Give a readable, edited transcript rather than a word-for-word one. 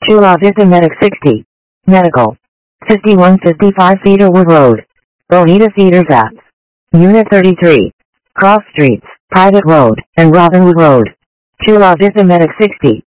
Chula Vista Medic 60. Medical. 5155 Cedarwood Road. Bonita Cedars Apps. Unit 33. Cross Streets, Private Road, and Robinwood Road. Chula Vista Medic 60.